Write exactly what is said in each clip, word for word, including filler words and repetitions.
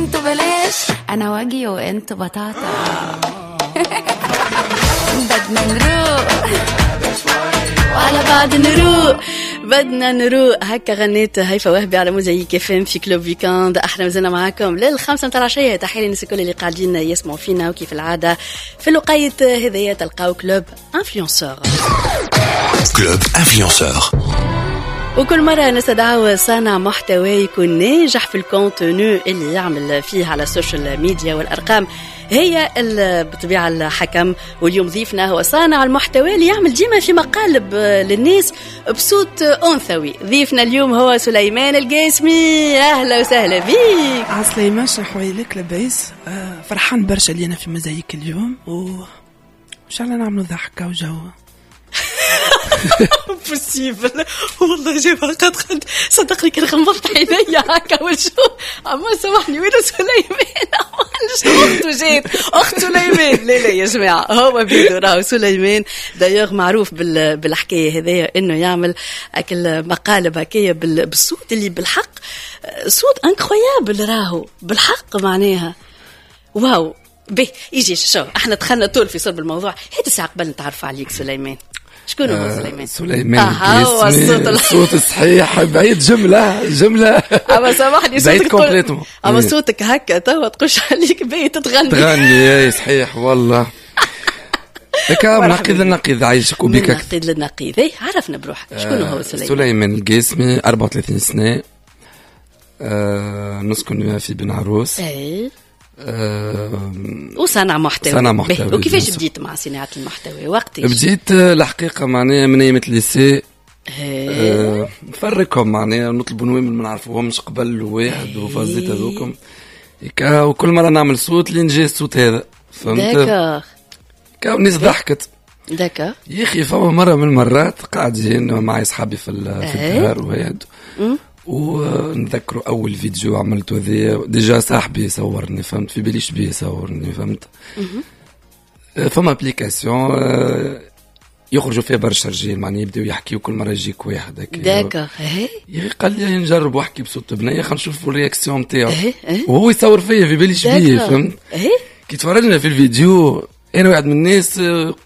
انتوا بلاش، انا واجي وانتوا بطاطا. بدنا نروق وعلى بعض نروق، بدنا نروق. هكا غنيت هيفا وهبي على موزايك اف ام في كلوب ويكاند. احنا مازلنا معاكم للخمسة متاع العشية. تحية للناس الكل اللي قاعدين يسمعوا فينا، وكيف العادة في الوقايت هذيا تلقاو كلوب انفلونسور. كلوب انفلونسور. وكل مرة نستدعو صانع محتوى يكون ناجح في الكونتونو اللي يعمل فيه على السوشيال ميديا، والأرقام هي بطبيعة الحكم. واليوم ضيفنا هو صانع المحتوى اللي يعمل ديما في مقالب للناس بصوت أنثوي. ضيفنا اليوم هو سليمان القاسمي. أهلا وسهلا بيك. عسليمان، شحويلك لباس. آه فرحان برشا لينا في مزايك اليوم، وإن شاء الله نعملوا ضحكة وجو. بوسيبل والله جاب قد قد صدقني كان غمضت عيني هكا والشو. اما سامحني وين سليمان؟ اخته جات اخت سليمان. لا لا يا جماعه، هو بيدو راهو سليمان دايوغ معروف بال بالحكايه هذيا، انه يعمل اكل مقالب هكايا بالصوت اللي بالحق صوت انكرويابل راهو بالحق معناها واو. به يجي شو احنا دخلنا طول في صلب الموضوع. هات الساعه قبل نتعرف عليك سليمان. شكون هو سليمان؟ سليمان آه الصوت الصوت الصحيح بعيد جملة جملة. أما سامحني صوتك كومبليتوم. أما صوتك هكا توا تقولش عليك بيت تغني. تغني صحيح والله. هكا نقيض النقيض عايشك وبيك. نقيض للنقيض. إيه عرفنا بروحك. شكون هو سليمان؟ سليمان القاسمي، أربعة وثلاثين سنة، آه نسكن في بن عروس. إيه. أه وصنع محتوى. صنع محتوى. وكيفاش بديت مع صناعة المحتوى؟ وقتاش بديت؟ الحقيقة معناها من أيام الليسي. أه نفرقهم معناها نطلبوا نوامل ما نعرفوهمش قبل واحد وفازيت هذوكم هكا، وكل مرة نعمل صوت لين جاء الصوت هذا. فهمت؟ داكا كاو الناس ضحكت. داكا يا أخي فما مرة من المرات قاعدين معي أصحابي في الدار وهاد، ونذكروا أول فيديو عملته ذي ديجا صاحبي صورني، فهمت؟ في باليش بيه صورني، فهمت؟ فما ابليكاسيون يخرجوا فيها برشا رجال معني يبداو يحكيوا كل مرة يجيك واحد هكا. داكا يا قال لي نجرب واحكي بصوت بنية خلينا نشوفوا الرياكسيون نتاعو، وهو يصور فيا في باليش بيه، فهمت؟ كي تفرجنا في الفيديو أنا واحد من الناس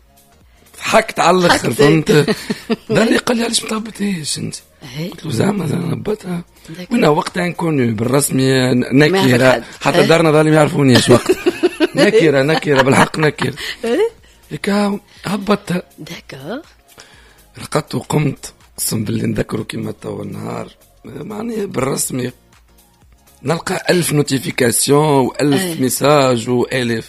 حكت على الآخر، فهمت؟ داري قال لي علاش ما تهبطيش أنت؟ قلت له زعما نهبطها وانا وقتها نكون بالرسمي نكيرة، حتى دارنا ظالم يعرفونيش وقت. نكيرة نكيرة بالحق نكيرة هكا. هبطتها داكا رقدت وقمت، قسم بالله نذكروا كيما توا النهار معناها بالرسمي نلقى ألف نوتيفيكاسيون وألف ميساج وألف.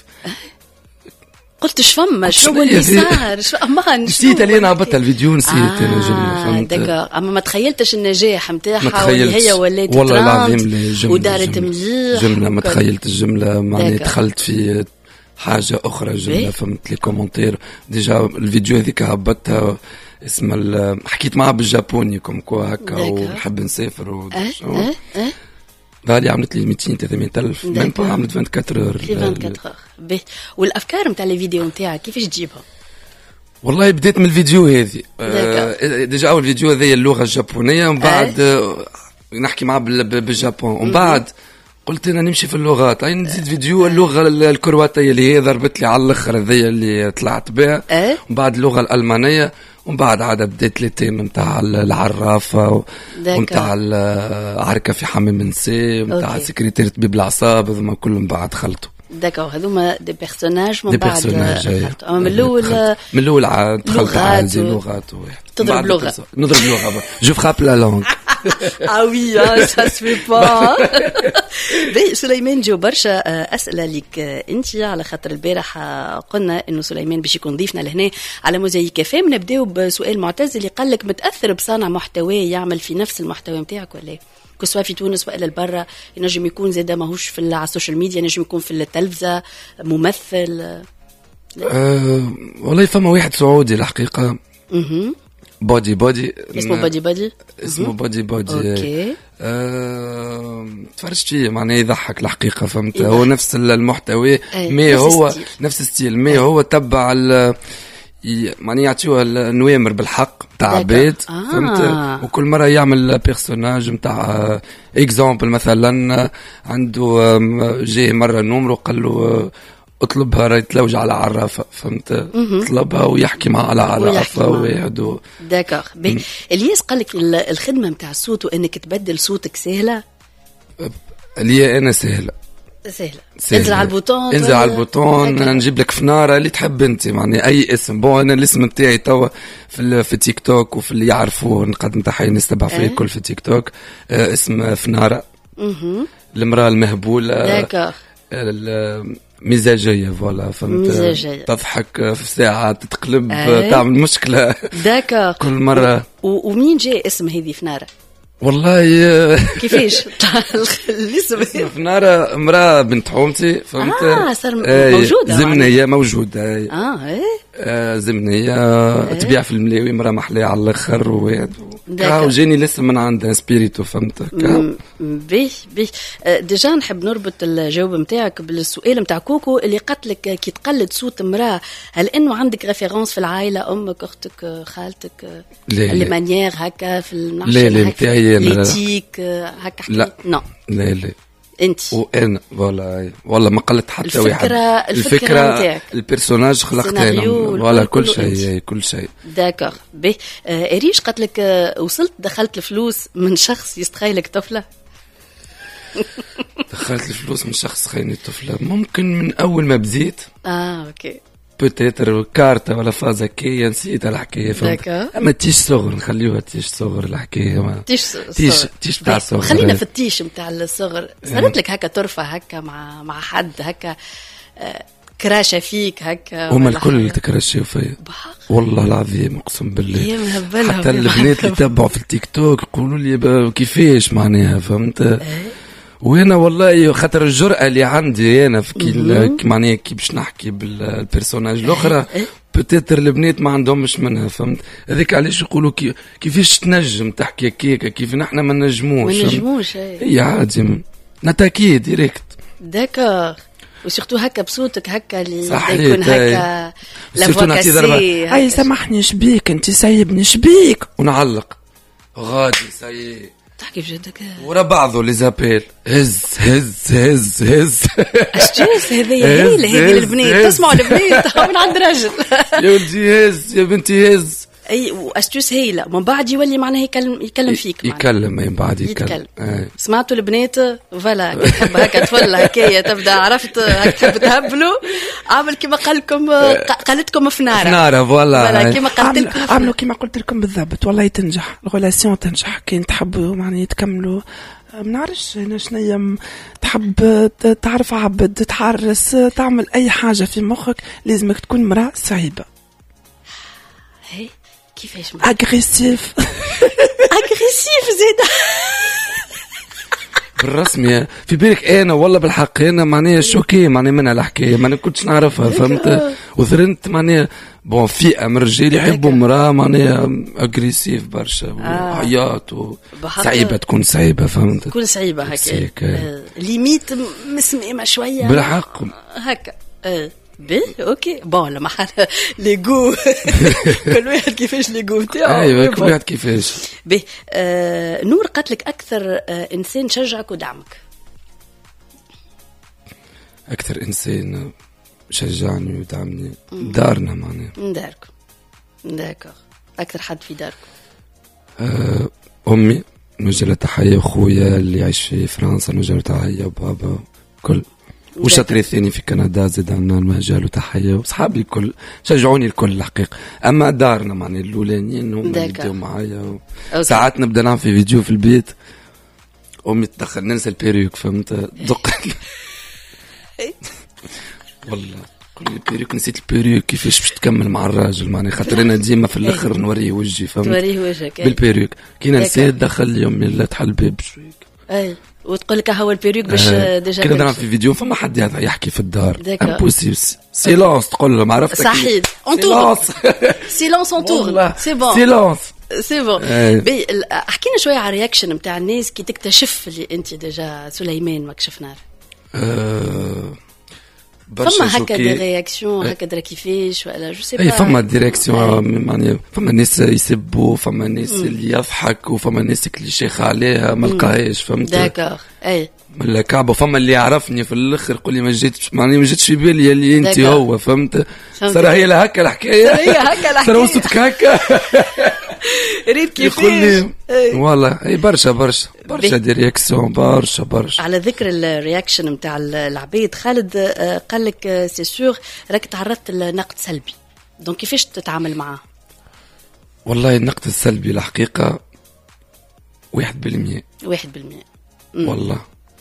قلت شفما شنو اللي صار؟ شو اما نسيت اللي انا هبطت الفيديو، نسيت انا جمله، فهمت؟ دكا اما ما تخيلتش النجاح نتاعها واللي هي ولات والله العظيم ودارت مليح جمله ما تخيلت الجمله معناها دخلت في حاجه اخرى جمله، فهمت؟ لي كومونتير ديجا الفيديو هذيك هبطتها اسم حكيت معها بالجابوني كم كو هكا ونحب نسافر و اه اه غالي عملت لي مئتين ثلاثمية ألف من با عملت أربعة وعشرين اور في أربعة وعشرين اور. به والافكار نتاع لي فيديو نتاعك كيفاش تجيبها؟ والله بديت من الفيديو هذه. آه ديجا اول فيديو هذه اللغه الجابونيه، ومن بعد آه نحكي معاه بالجابون، ومن بعد قلت انا نمشي في اللغات، اي نزيد فيديو اللغه الكرواتيه اللي هي ضربت لي على الاخر هذه اللي طلعت بها، ومن بعد اللغه الالمانيه، ومن بعد عاد بديت لي تيم نتاع العرافه ونتاع العركه في حمام نساء ونتاع سكرتير طبيب الاعصاب، هذوما كلهم بعد خلطوا. داكو هذوما دي بيرسوناج من دي بعد بيرسوناج. اما من الاول من الاول عاد دخلت عادي لغات واحد تضرب لغه نضرب لغه جو فراب لا لونغ. اه وي سا سوي با. بي سليمان جو برشا اسئله ليك انت على خاطر البارح قلنا انه سليمان باش يكون ضيفنا لهنا على موزايك كافيه. نبداو بسؤال معتز اللي قال لك متاثر بصانع محتوى يعمل في نفس المحتوى نتاعك ولا كسوا في تونس والا لبرا؟ ينجم يكون زاد ماهوش في على السوشيال ميديا، ينجم يكون في التلفزه ممثل. أه والله فما واحد سعودي الحقيقه اها بودي بودي اسمه بودي بودي اسمه بودي بودي اوكي. أه تفرجت فيه معناه يضحك الحقيقه، فهمت؟ هو نفس المحتوى ما هو نفس الستيل ما هو تبع معني يعطيوها النوامر بالحق تاع عباد آه. فهمت. وكل مره يعمل بيرسوناج نتاع اكزامبل مثلا عنده جاي مره نومر وقال له اطلبها راهي تلوج على عرافه فهمت. طلبها ويحكي معها على عرافه واحد داكوغ. الياس قال لك الخدمه نتاع الصوت وانك تبدل صوتك سهله. اللي انا سهله سهله انزل على البوطون انزل على البوطون نجيب لك فناره اللي تحب انت معني اي اسم. بون انا الاسم نتاعي توا في في تيك توك وفي اللي يعرفوه نقدم تحيه الناس تبع فيه الكل في تيك توك. آه اسم فناره المراه المهبوله داكوغ مزاجيه فوالا فهمت. تضحك في ساعه تتقلب أه. تعمل مشكله داكوغ كل مره. ومين جاء اسم هذه فناره والله كيفاش الاسم فناره امراه بنت حومتي فهمت. اه صار موجوده زمنيه موجوده اه ايه آه زمنيه آه. تبيع في الملاوي مرة محلية على الاخر وكاو جاني لسه من عندها سبيريتو فهمت. بيه بيه ديجا نحب نربط الجواب نتاعك بالسؤال نتاع كوكو اللي قتلك كي تقلد صوت امراه. هل انه عندك ريفيرونس في العائله امك اختك خالتك اللي مانيير هكا في النحش لا لا نتاعي ليتيك هكا لا نو لا لا انت وانا ولا والله ما قلت حتى واحد. الفكره الفكره البيرسوناج خلقتها ولا كل شيء كل شيء داكوغ. به آه ريش قالت لك آه وصلت دخلت الفلوس من شخص يستخيلك طفله. دخلت الفلوس من شخص خيني طفله ممكن من اول ما بديت. اه اوكي بوتيتر كارتا ولا فازا كي نسيت الحكايه فهمت. اما تيش صغر نخليوها تيش صغر الحكايه ما تيش تيش تيش تاع صغر. خلينا في التيش نتاع الصغر. صارت لك هكا طرفه هكا مع مع حد هكا آه كراشه فيك هكا هما الكل تكرشوا فيا والله العظيم اقسم بالله. حتى البنات اللي تبعوا في التيك توك يقولوا لي كيفاش معناها فهمت. وانا والله خاطر الجرأة اللي عندي انا في كي معناها كي باش نحكي بالبيرسوناج الاخرى بوتيتر البنات ما عندهمش منها فهمت. هذاك علاش يقولوا كي كيفاش تنجم تحكي هكاك كيف نحنا ما نجموش ما نجموش هي عادي نتاكي ديريكت داكوغ. وسيرتو هكا بصوتك هكا اللي يكون هكا لافوكاسي اي سامحني شبيك انت سايبني شبيك ونعلق غادي ساي تحكي بجدك ورا بعضه لي زابيل هز هز هز هز اشجوس هذه هي هذه البنات تسمعوا البنات من عند راجل يا ولدي هز يا بنتي هز اي واستوس هيله من بعد يولي معناه يكلم يكلم فيك يكلم من بعد يكلم, يتكلم. آه. سمعتوا البنات فوالا تحب هكا تفل هكايا تبدا عرفت هكا تحب تهبلوا عامل كما قال لكم قالتكم فناره فناره فوالا كما قلت لكم عملوا كما قلت لكم بالضبط والله تنجح الغولاسيون تنجح كاين تحبوا معناه تكملوا ما نعرفش انا شنيا تحب تعرف عبد تحرس تعمل اي حاجه في مخك لازمك تكون مراه صعيبه. هي كيفاش اغريسيف اغريسيف زيد بالرسمي في بالك انا والله بالحق انا معناها شوكي معناها منها الحكايه ما كنتش نعرفها فهمت. وثرنت معناها بون فئه من الرجال يحبوا مراه معناها اغريسيف برشا وعياط وصعيبه تكون صعيبه فهمت. تكون صعيبه هكا ليميت مسميمه شويه بالحق هكا اه بي اوكي بون لما حال لي جو كل واحد كيفاش لي جو تاعو. ايوه كل واحد كيفاش. بي آه نور قالت لك اكثر آه انسان شجعك ودعمك. اكثر انسان شجعني ودعمني دارنا معناها داركم داكوغ. اكثر حد في داركم آه امي نوجه لها تحيه وخويا اللي يعيش في فرنسا نوجه له تحيه وبابا كل وشطري الثاني في كندا زاد عنا المجال وتحية وصحابي الكل شجعوني الكل الحقيقة. أما دارنا معني الأولانيين هم اللي بدأوا معايا ساعات نبدأ نعمل في فيديو في البيت أمي تدخل ننسى البيريوك فهمت دق والله كل البيريوك نسيت البيريوك كيفاش باش تكمل مع الراجل معني خاطر أنا ديما في الآخر نوريه وجهي فهمت توريه وجهك بالبيريوك كي نسيت دخل لي أمي لا تحل الباب شويك أي وتقول لك هو البيريوك باش آه. ديجا كنا نلعب في فيديو فما حد يحكي في الدار امبوسيبل سيلونس تقول له ما عرفتك صحيح اونتور سيلونس اونتور سي بون سيلونس سي بون. احكينا شويه على الرياكشن نتاع الناس كي تكتشف اللي انت ديجا سليمان ماك شفناه. أه فما هكا دي رياكسيون هكا درا كيفاش ولا جو سي با. اي فما ديريكسيون معني فما ناس يسبوا فما ناس اللي يضحكوا فما ناس كليشيخ عليها ما لقاهاش فهمت. داكور اي من الكعبه فما اللي يعرفني في الاخر يقول لي ما جيتش معني ما جيتش في بالي اللي انت هو فهمت. صار هي هكا الحكايه هي هكا الحكايه صار وصلتك هكا ريت كيفاش يقول لي والله اي برشا برشا برشا دي رياكسيون برشا برشا. على ذكر الرياكشن نتاع العبيد خالد قال لك سي سور راك تعرضت لنقد سلبي دونك كيفاش تتعامل معاه؟ والله النقد السلبي الحقيقه واحد بالمية واحد بالمية والله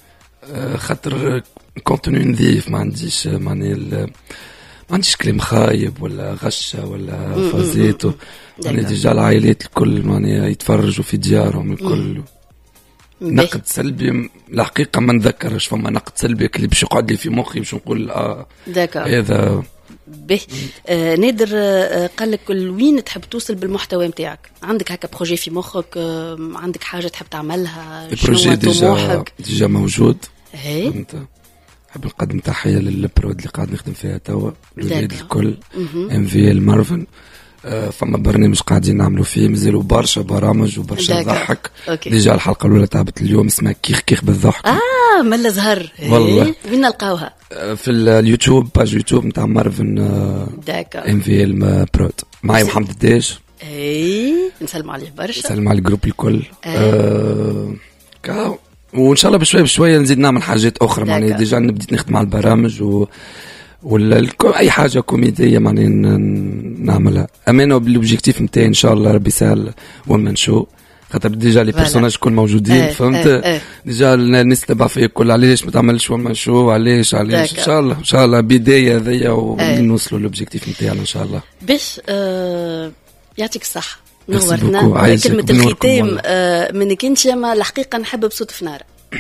خاطر كونتوني نظيف ما عنديش معني ما عنديش كلام خايب ولا غشة ولا فازيتو يعني ديجا العائلات الكل معني يتفرجوا في ديارهم الكل. نقد سلبي الحقيقة ما نذكرش فما نقد سلبي اللي باش يقعد لي في مخي باش نقول اه هذا به. آه نادر آه قال لك وين تحب توصل بالمحتوى نتاعك؟ عندك هكا بروجي في مخك؟ آه عندك حاجة تحب تعملها؟ البروجي ديجا ديجا موجود. هي انت حب نقدم تحية للبرود اللي قاعد نخدم فيها توا الولاد الكل ام في ال مارفن. آه فما برنامج قاعدين نعملوا فيه مازالوا برشا برامج وبرشا ضحك. ديجا الحلقة الأولى تعبت اليوم اسمها كيخ كيخ بالضحك. اه ملا زهر والله. وين نلقاوها؟ آه في اليوتيوب باج يوتيوب نتاع مارفن آه ام في ال برود معي محمد الداج. اي نسلم عليه برشا نسلم على الجروب الكل. آه كاو وان شاء الله بشويه بشويه نزيد نعمل حاجات اخرى معني ديجا بديت نخدم على البرامج و ولا اي حاجه كوميديه معني نعملها امانه بالاوبجيكتيف نتاعي ان شاء الله ربي يسهل وما نشوف خاطر ديجا لي بيرسوناج كل موجودين اه فهمت اه اه. ديجا الناس تبع فيا الكل علاش ما تعملش وما نشوف علاش علاش ان شاء الله ان شاء الله بدايه هذيا ونوصلوا للاوبجيكتيف نتاعنا ان شاء الله باش آه يعطيك الصحه نورتنا. كلمة الختام آه منك انت ما الحقيقة نحب بصوت فنارة.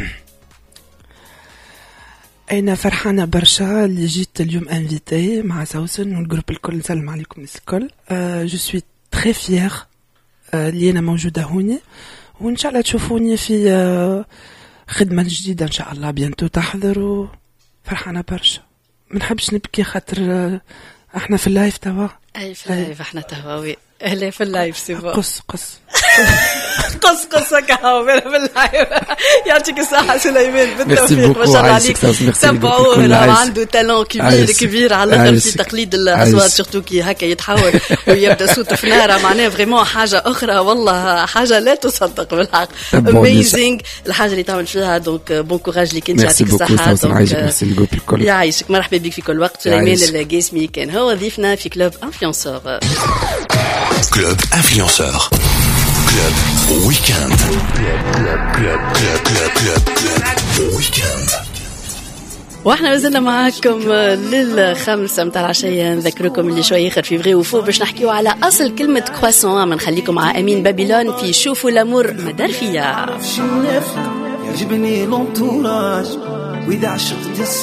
أنا فرحانة برشا اللي جيت اليوم انفيتي مع سوسن والجروب الكل. نسلم عليكم الناس الكل. جو سوي تري فيير اللي أنا موجودة هوني وإن شاء الله تشوفوني في آه خدمة جديدة إن شاء الله بيانتو تحضروا. فرحانة برشا ما نحبش نبكي خاطر آه احنا في اللايف توا. أي في اللايف احنا توا اهلا في اللايف سيبا قص قص قص قصة كهو في اللايف. يعطيك الصحة سليمان بالتوفيق ما شاء الله عليك. تبعوه عنده تالون كبير كبير على الأقل في تقليد الأصوات سورتو كي هكا يتحول ويبدأ صوته فنارة معناه فريمون حاجة أخرى والله حاجة لا تصدق بالحق. أميزينغ الحاجة اللي تعمل فيها دونك بون كوراج ليك انت. يعطيك الصحة يعيشك. مرحبا بك في كل وقت. سليمان القاسمي كان هو ضيفنا في كلوب انفلونسور. كلوب انفلونسور كلوب ويكاند كلوب كلوب كلوب كلوب ويكاند. واحنا مازلنا معاكم للخمسة متاع العشية. نذكركم اللي شوية آخر فيفري وفو باش نحكيو على أصل كلمة كرواسون. ما نخليكم مع أمين بابيلون في شوفوا الأمور مدار فيا. يعجبني لونتوراج وإذا عشقت